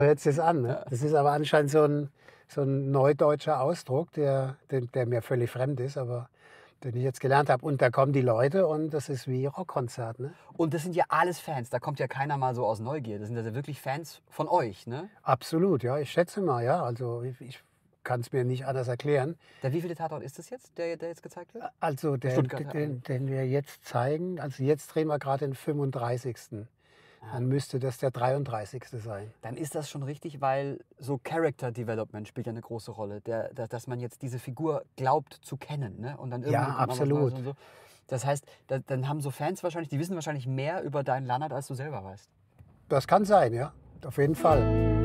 hört sich das an. Ne? Das ist aber anscheinend so ein neudeutscher Ausdruck, der mir völlig fremd ist, aber den ich jetzt gelernt habe. Und da kommen die Leute und das ist wie Rockkonzert. Ne? Und das sind ja alles Fans. Da kommt ja keiner mal so aus Neugier. Das sind ja wirklich Fans von euch, ne? Absolut, ja. Ich schätze mal, ja. Also ich kann es mir nicht anders erklären. Der wievielte Tatort ist das jetzt, der jetzt gezeigt wird? Also Stuttgart, ja. den wir jetzt zeigen, also jetzt drehen wir gerade den 35. Dann müsste das der 33. sein. Dann ist das schon richtig, weil so Character Development spielt ja eine große Rolle. Dass man jetzt diese Figur glaubt zu kennen. Ne? Und dann Ja, irgendwann kommt mal was absolut. Neues und so. Das heißt, dann haben so Fans wahrscheinlich, die wissen wahrscheinlich mehr über deinen Lannert, als du selber weißt. Das kann sein, ja. Auf jeden Fall.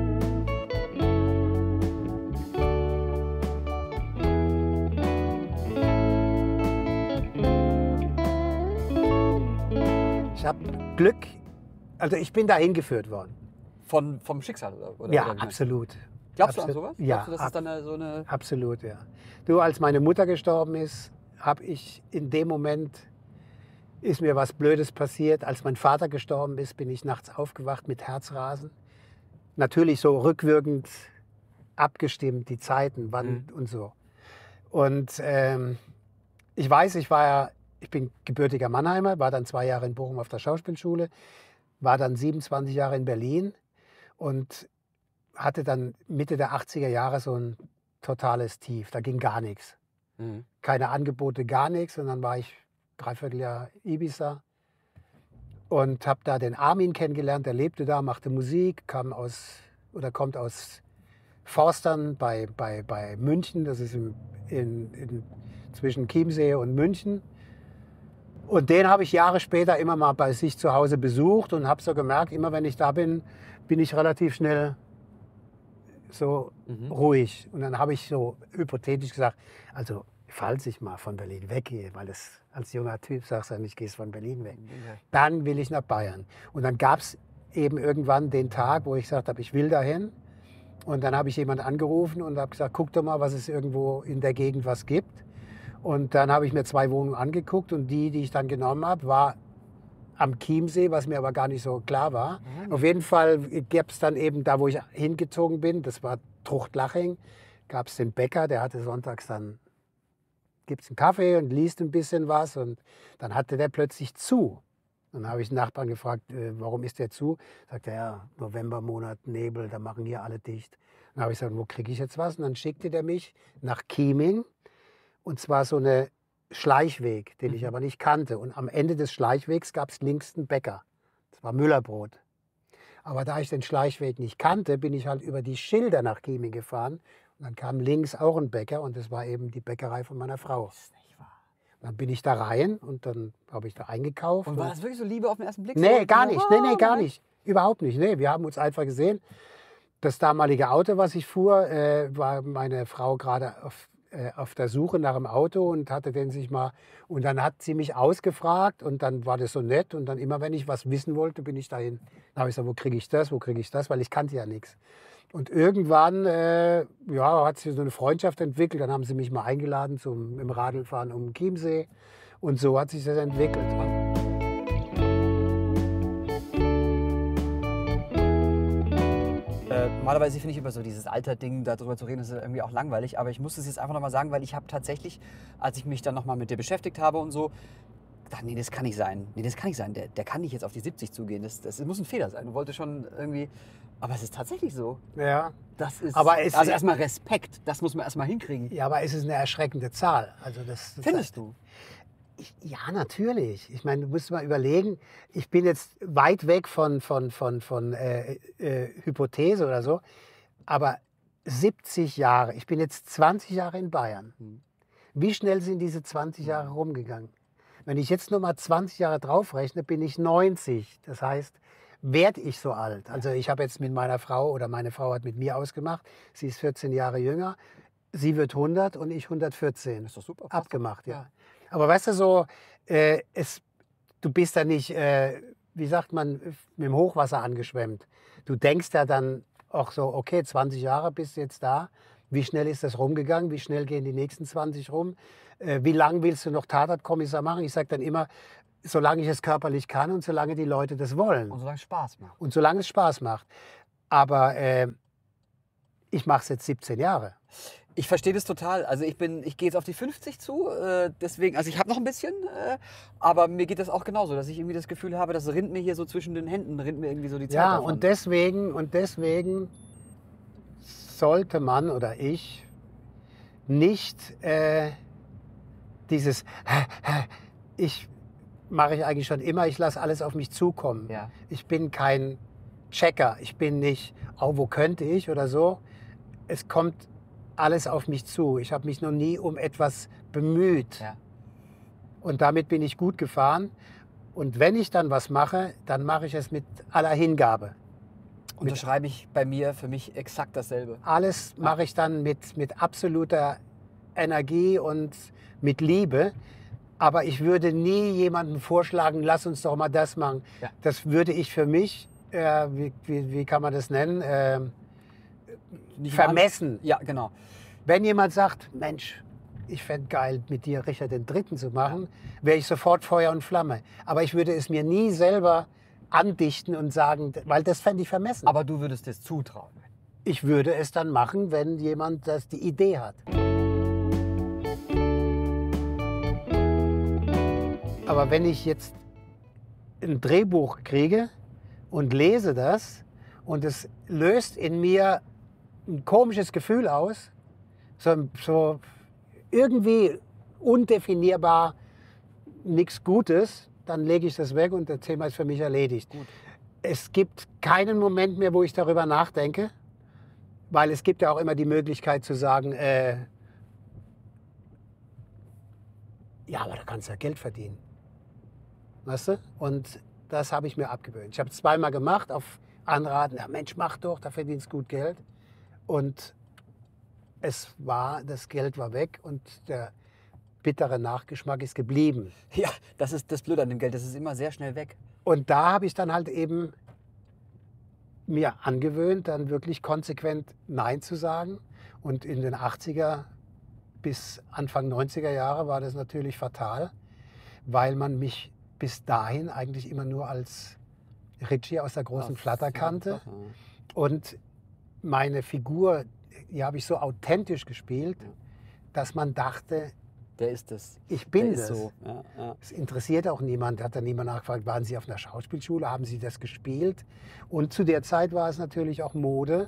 Ich habe Glück, also ich bin da hingeführt worden. Vom Schicksal, oder? Ja, oder wie? absolut. Glaubst du an Absolut. sowas? Ja, Glaubst du, das ist dann so eine... absolut, ja. Du, als meine Mutter gestorben ist, habe ich in dem Moment, ist mir was Blödes passiert. Als mein Vater gestorben ist, bin ich nachts aufgewacht mit Herzrasen. Natürlich so rückwirkend abgestimmt, die Zeiten, wann und so. Und ich weiß, ich bin gebürtiger Mannheimer, war dann 2 Jahre in Bochum auf der Schauspielschule, war dann 27 Jahre in Berlin und hatte dann Mitte der 80er Jahre so ein totales Tief. Da ging gar nichts. Mhm. Keine Angebote, gar nichts. Und dann war ich 3/4 Jahr Ibiza und habe da den Armin kennengelernt. Der lebte da, machte Musik, kommt aus Forstern bei München. Das ist zwischen Chiemsee und München. Und den habe ich Jahre später immer mal bei sich zu Hause besucht und habe so gemerkt, immer wenn ich da bin, bin ich relativ schnell so ruhig. Und dann habe ich so hypothetisch gesagt, also falls ich mal von Berlin weggehe, weil das als junger Typ sagst du ja nicht, gehst von Berlin weg, dann will ich nach Bayern. Und dann gab es eben irgendwann den Tag, wo ich gesagt habe, ich will dahin. Und dann habe ich jemanden angerufen und habe gesagt, guck doch mal, was es irgendwo in der Gegend was gibt. Und dann habe ich mir 2 Wohnungen angeguckt und die ich dann genommen habe, war am Chiemsee, was mir aber gar nicht so klar war. Auf jeden Fall gab es dann eben da, wo ich hingezogen bin, das war Truchtlaching, gab es den Bäcker, der hatte sonntags dann, gibt es einen Kaffee und liest ein bisschen was und dann hatte der plötzlich zu. Dann habe ich den Nachbarn gefragt, warum ist der zu? Sagt er, ja, Novembermonat, Nebel, da machen hier alle dicht. Dann habe ich gesagt, wo kriege ich jetzt was? Und dann schickte der mich nach Chieming. Und zwar so eine Schleichweg, den ich aber nicht kannte. Und am Ende des Schleichwegs gab es links einen Bäcker. Das war Müllerbrot. Aber da ich den Schleichweg nicht kannte, bin ich halt über die Schilder nach Chieming gefahren. Und dann kam links auch ein Bäcker und das war eben die Bäckerei von meiner Frau. Das ist nicht wahr. Dann bin ich da rein und dann habe ich da eingekauft. Und war das wirklich so Liebe auf den ersten Blick? Nee, So, gar so, nicht. oh, Nee, gar nein? nicht. Überhaupt nicht. Nee, wir haben uns einfach gesehen. Das damalige Auto, was ich fuhr, war meine Frau gerade auf der Suche nach einem Auto und hatte den sich mal. Und dann hat sie mich ausgefragt und dann war das so nett. Und dann immer, wenn ich was wissen wollte, bin ich dahin. Dann habe ich gesagt, wo kriege ich das, wo kriege ich das, weil ich kannte ja nichts. Und irgendwann hat sich so eine Freundschaft entwickelt. Dann haben sie mich mal eingeladen zum im Radlfahren um den Chiemsee. Und so hat sich das entwickelt. Normalerweise finde ich über so dieses Alter-Ding, darüber zu reden, ist irgendwie auch langweilig. Aber ich muss es jetzt einfach nochmal sagen, weil ich habe tatsächlich, als ich mich dann nochmal mit dir beschäftigt habe und so, gedacht, nee, das kann nicht sein. Nee, das kann nicht sein. Der kann nicht jetzt auf die 70 zugehen. Das muss ein Fehler sein. Du wolltest schon irgendwie... Aber es ist tatsächlich so. Ja. Das ist... Aber also erstmal Respekt. Das muss man erstmal hinkriegen. Ja, aber es ist eine erschreckende Zahl. Also das Findest du? Ja, natürlich. Ich meine, du musst mal überlegen, ich bin jetzt weit weg von Hypothese oder so, aber 70 Jahre, ich bin jetzt 20 Jahre in Bayern. Wie schnell sind diese 20 Jahre rumgegangen? Wenn ich jetzt nur mal 20 Jahre draufrechne, bin ich 90. Das heißt, werde ich so alt? Also ich habe jetzt mit meiner Frau oder meine Frau hat mit mir ausgemacht, sie ist 14 Jahre jünger, sie wird 100 und ich 114. Das ist doch super. Abgemacht, ja. Aber weißt du, so, du bist da nicht, wie sagt man, mit dem Hochwasser angeschwemmt. Du denkst ja dann auch so, okay, 20 Jahre bist du jetzt da. Wie schnell ist das rumgegangen? Wie schnell gehen die nächsten 20 rum? Wie lange willst du noch Tatortkommissar machen? Ich sage dann immer, solange ich es körperlich kann und solange die Leute das wollen. Und solange es Spaß macht. Und solange es Spaß macht. Aber ich mache es jetzt 17 Jahre. Ich verstehe das total. Also ich gehe jetzt auf die 50 zu, deswegen, also ich habe noch ein bisschen, aber mir geht das auch genauso, dass ich irgendwie das Gefühl habe, das rinnt mir hier so zwischen den Händen, rinnt mir irgendwie so die Zeit Ja, davon. und deswegen sollte man oder ich nicht dieses mache ich eigentlich schon immer, ich lasse alles auf mich zukommen. Ja. Ich bin kein Checker, ich bin nicht, oh, wo könnte ich oder so. Es kommt alles auf mich zu. Ich habe mich noch nie um etwas bemüht. Ja. Und damit bin ich gut gefahren. Und wenn ich dann was mache, dann mache ich es mit aller Hingabe. Unterschreibe ich bei mir für mich exakt dasselbe. Alles mache ich dann mit absoluter Energie und mit Liebe. Aber ich würde nie jemandem vorschlagen, lass uns doch mal das machen. Ja. Das würde ich für mich, wie kann man das nennen, Nicht vermessen. Ja, genau. Wenn jemand sagt, Mensch, ich fände geil, mit dir Richard III. Zu machen, wäre ich sofort Feuer und Flamme. Aber ich würde es mir nie selber andichten und sagen, weil das fände ich vermessen. Aber du würdest es zutrauen. Ich würde es dann machen, wenn jemand die Idee hat. Aber wenn ich jetzt ein Drehbuch kriege und lese das und es löst in mir ein komisches Gefühl aus, so irgendwie undefinierbar nichts Gutes, dann lege ich das weg und das Thema ist für mich erledigt. Gut. Es gibt keinen Moment mehr, wo ich darüber nachdenke, weil es gibt ja auch immer die Möglichkeit zu sagen, ja, aber da kannst du ja Geld verdienen. Weißt du? Und das habe ich mir abgewöhnt. Ich habe es zweimal gemacht, auf Anraten, ja Mensch, mach doch, da verdienst du gut Geld. Und das Geld war weg und der bittere Nachgeschmack ist geblieben. Ja, das ist das Blöde an dem Geld, das ist immer sehr schnell weg. Und da habe ich dann halt eben mir angewöhnt, dann wirklich konsequent Nein zu sagen. Und in den 80er bis Anfang 90er Jahre war das natürlich fatal, weil man mich bis dahin eigentlich immer nur als Ritchie aus der großen Flatter kannte. Und meine Figur, die habe ich so authentisch gespielt, dass man dachte, Der ist es. ich bin Der ist das. so. Ja, ja. Es interessiert auch niemand, hat dann niemand nachgefragt, waren Sie auf einer Schauspielschule, haben Sie das gespielt? Und zu der Zeit war es natürlich auch Mode,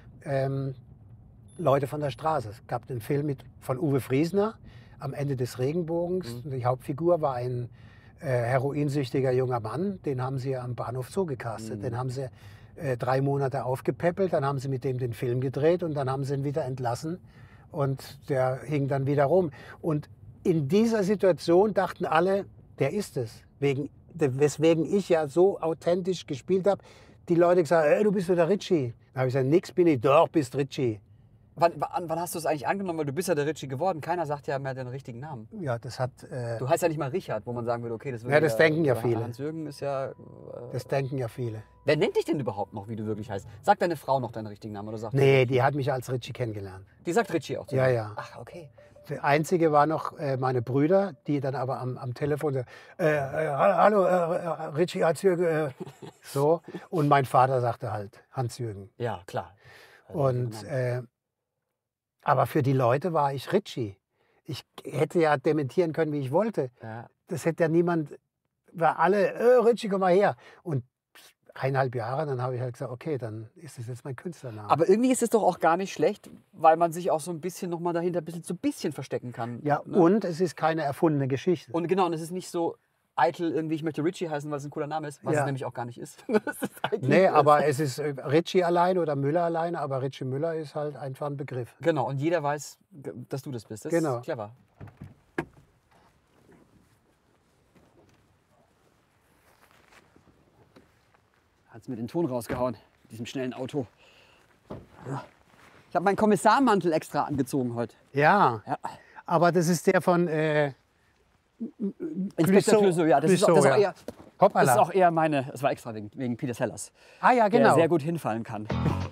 Leute von der Straße. Es gab einen Film von Uwe Friesner, Am Ende des Regenbogens. Die Hauptfigur war ein heroinsüchtiger junger Mann, den haben sie am Bahnhof Zoo gecastet. Den haben sie 3 Monate aufgepäppelt, dann haben sie mit dem den Film gedreht und dann haben sie ihn wieder entlassen und der hing dann wieder rum. Und in dieser Situation dachten alle, der ist es. Weswegen ich ja so authentisch gespielt habe. Die Leute gesagt, hey, du bist doch der Ritchie. Da habe ich gesagt, nix bin ich, doch, bist Ritchie. Wann hast du es eigentlich angenommen? Weil du bist ja der Ritchie geworden. Keiner sagt ja mehr den richtigen Namen. Ja, das hat... Du heißt ja nicht mal Richard, wo man sagen würde, okay, das würde Ja, das denken ja viele. Hans-Jürgen ist ja... Das denken ja viele. Wer nennt dich denn überhaupt noch, wie du wirklich heißt? Sagt deine Frau noch deinen richtigen Namen? Oder sagt Nee, die hat mich als Ritchie kennengelernt. Die sagt Ritchie auch zu Ja, dir? ja. Ach, okay. Der einzige war noch meine Brüder, die dann aber am Telefon so, hallo, Ritchie, Hans-Jürgen, so. Und mein Vater sagte halt Hans-Jürgen. Ja, klar. Und, aber für die Leute war ich Ritchie. Ich hätte ja dementieren können, wie ich wollte. Ja. Das hätte ja niemand, war alle, Ritchie, komm mal her. Und 1,5 Jahre, dann habe ich halt gesagt, okay, dann ist das jetzt mein Künstlername. Aber irgendwie ist es doch auch gar nicht schlecht, weil man sich auch so ein bisschen nochmal dahinter so ein bisschen verstecken kann. Ja, ne? und es ist keine erfundene Geschichte. Und genau, und es ist nicht so eitel irgendwie, ich möchte Ritchie heißen, weil es ein cooler Name ist, was Ja. es nämlich auch gar nicht ist. Das ist eigentlich Nee, aber es ist Ritchie alleine oder Müller alleine, aber Ritchie Müller ist halt einfach ein Begriff. Genau, und jeder weiß, dass du das bist. Das Genau. ist clever. Hat's mir den Ton rausgehauen, mit diesem schnellen Auto. Ja. Ich habe meinen Kommissarmantel extra angezogen heute. Ja, Ja. aber das ist der von Inspektor Clouseau, ja. Das ist auch ja. eher, das Hoppala. ist auch eher meine, das war extra wegen Peter Sellers, Ah ja, der genau. sehr gut hinfallen kann.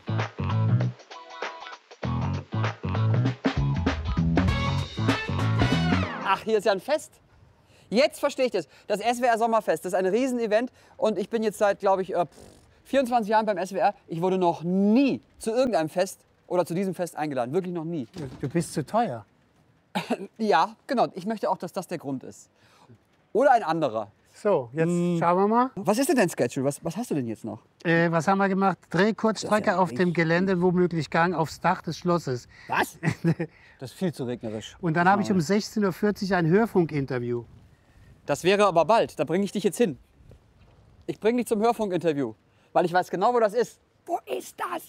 Ach, hier ist ja ein Fest. Jetzt verstehe ich das. Das SWR Sommerfest, das ist ein Riesenevent und ich bin jetzt seit, glaube ich, 24 Jahren beim SWR, ich wurde noch nie zu irgendeinem Fest oder zu diesem Fest eingeladen. Wirklich noch nie. Du bist zu teuer. Ja, genau. Ich möchte auch, dass das der Grund ist. Oder ein anderer. So, jetzt schauen wir mal. Was ist denn dein Schedule? Was hast du denn jetzt noch? Was haben wir gemacht? Drehkurzstrecke auf dem Gelände, womöglich Gang aufs Dach des Schlosses. Was? Das ist viel zu regnerisch. Und dann habe ich um 16:40 Uhr ein Hörfunkinterview. Das wäre aber bald. Da bringe ich dich jetzt hin. Ich bringe dich zum Hörfunkinterview. Weil ich weiß genau, wo das ist. Wo ist das?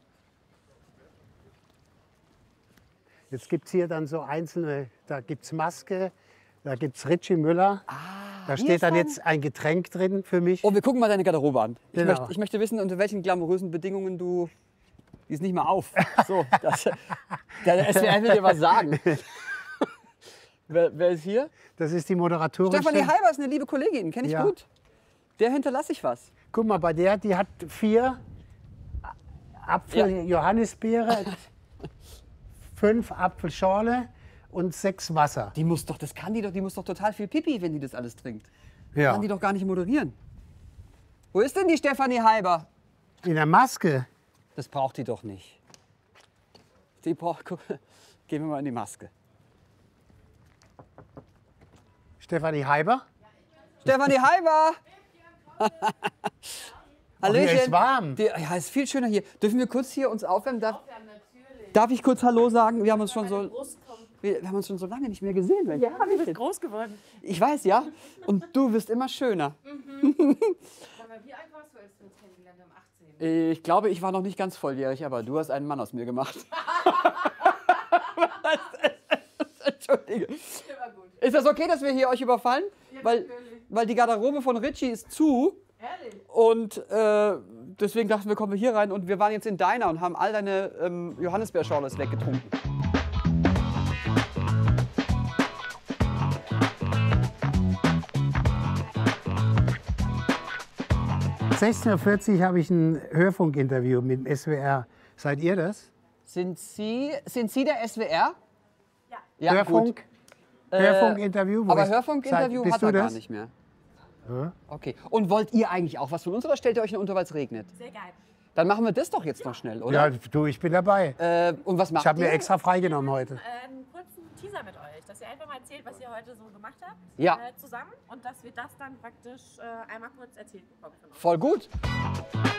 Jetzt gibt es hier dann so einzelne, da gibt es Maske, da gibt es Ritchie Müller. Da hier steht dann ist jetzt ein Getränk drin für mich. Oh, wir gucken mal deine Garderobe an. Genau. Ich möchte wissen, unter welchen glamourösen Bedingungen du... Die ist nicht mal auf. So, der SWR will dir was sagen. Wer ist hier? Das ist die Moderatorin. Stefanie Heiber ist eine liebe Kollegin, kenne ich Ja. gut. Der hinterlasse ich was. Guck mal, bei der, die hat 4 Apfel-Johannisbeere, 5 Apfelschorle und 6 Wasser. Die muss doch total viel Pipi, wenn die das alles trinkt. Ja. Kann die doch gar nicht moderieren. Wo ist denn die Stefanie Heiber? In der Maske. Das braucht die doch nicht. Die braucht... Gehen wir mal in die Maske. Stefanie Heiber. Stefanie Heiber! Hallöchen. hier ist warm. Ja, ist viel schöner hier. Dürfen wir kurz hier uns aufwärmen? Darf ich kurz Hallo sagen? Wir haben uns schon so lange nicht mehr gesehen. Ja, du bist groß geworden. Ich weiß, ja. Und du wirst immer schöner. Wie alt warst du, als wir uns kennengelernt haben? 18. Ich glaube, ich war noch nicht ganz volljährig, aber du hast einen Mann aus mir gemacht. Entschuldige. Immer gut. Ist das okay, dass wir hier euch überfallen? Ja, Weil natürlich. die Garderobe von Ritchie ist zu. Ehrlich? Und deswegen dachten wir, kommen wir hier rein. Und wir waren jetzt in Deiner und haben all deine Johannisbeerschorles weggetrunken. Um 16:40 Uhr habe ich ein Hörfunkinterview mit dem SWR. Seid ihr das? Sind Sie der SWR? Ja. Ja, Hörfunk? gut. Hörfunkinterview? Wo Aber ist- Hörfunkinterview Bist hat du er gar das? nicht mehr. Ja. Okay. Und wollt ihr eigentlich auch was von uns oder stellt ihr euch nur unter, weil es regnet? Sehr geil. Dann machen wir das doch jetzt noch schnell, oder? Ja, du, ich bin dabei. Und was macht Ich habe ihr? mir extra freigenommen heute. Einen kurzen Teaser mit euch, dass ihr einfach mal erzählt, was ihr heute so gemacht habt. Ja. Zusammen. Und dass wir das dann praktisch einmal kurz erzählt bekommen von euch. Voll gut.